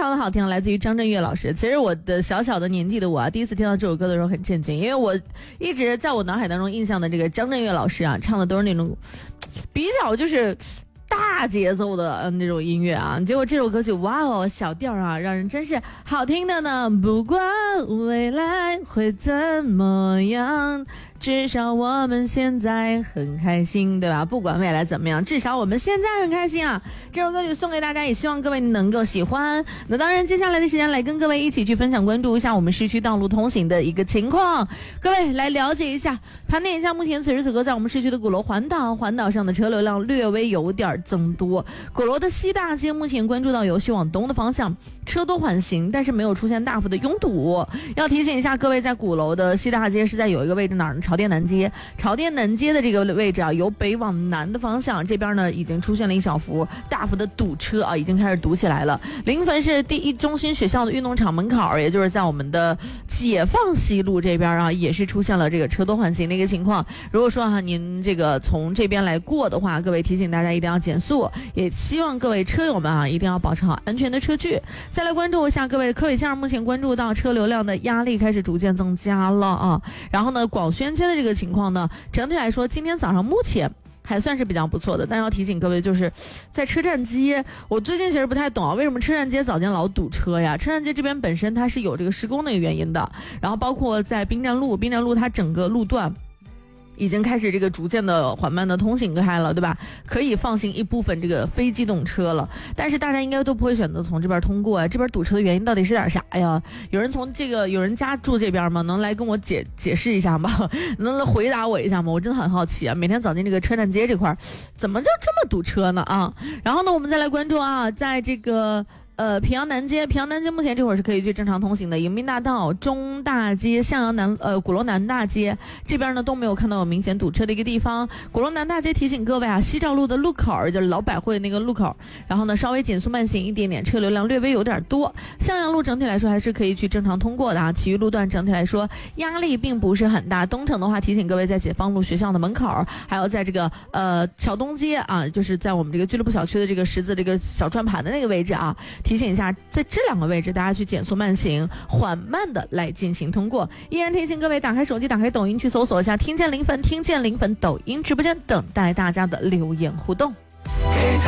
常的好听，来自于张震岳老师。其实我的小小的年纪的我第一次听到这首歌的时候很震惊，因为我一直在我脑海当中印象的这个张震岳老师啊，唱的都是那种比较就是大节奏的那种音乐啊，结果这首歌曲哇哦，小调啊，让人真是好听的呢。不管未来会怎么样，至少我们现在很开心，对吧？不管未来怎么样，至少我们现在很开心啊！这首歌曲送给大家，也希望各位能够喜欢。那当然，接下来的时间来跟各位一起去分享关注一下我们市区道路通行的一个情况。各位来了解一下，盘点一下目前此时此刻在我们市区的鼓楼环岛上的车流量略微有点增多。鼓楼的西大街目前关注到由西往东的方向车多缓行，但是没有出现大幅的拥堵。要提醒一下各位，在鼓楼的西大街是在有一个位置哪儿呢？朝店南街的这个位置啊，由北往南的方向，这边呢已经出现了一小幅大幅的堵车啊，已经开始堵起来了。临汾市第一中心学校的运动场门口，也就是在我们的解放西路这边啊，也是出现了这个车多缓行的一个情况。如果说您这个从这边来过的话，各位提醒大家一定要减速，也希望各位车友们啊一定要保持好安全的车距。再来关注一下各位科委线，目前关注到车流量的压力开始逐渐增加了啊。然后呢，广宣街的这个情况呢，整体来说今天早上目前还算是比较不错的，但要提醒各位，就是在车站街，我最近其实不太懂啊，为什么车站街早间老堵车呀？车站街这边本身它是有这个施工的一个原因的，然后包括在滨站路它整个路段已经开始这个逐渐的缓慢的通行开了，对吧？可以放行一部分这个非机动车了，但是大家应该都不会选择从这边通过啊。这边堵车的原因到底是点啥呀？有人家住这边吗？能来跟我解释一下吗？能来回答我一下吗？我真的很好奇啊，每天早进这个车站街这块怎么就这么堵车呢啊？然后呢，我们再来关注啊，在这个平阳南街目前这会儿是可以去正常通行的。迎宾大道、中大街、向阳南鼓楼南大街这边呢都没有看到有明显堵车的一个地方。鼓楼南大街提醒各位啊，西照路的路口就是老百汇那个路口，然后呢稍微减速慢行一点点，车流量略微有点多。向阳路整体来说还是可以去正常通过的啊，其余路段整体来说压力并不是很大。东城的话，提醒各位在解放路学校的门口，还有在这个桥东街啊，就是在我们这个俱乐部小区的这个十字这个小转盘的那个位置啊。提醒一下，在这两个位置大家去减速慢行，缓慢的来进行通过。依然提醒各位，打开手机，打开抖音去搜索一下听见临汾抖音直播间，等待大家的留言互动。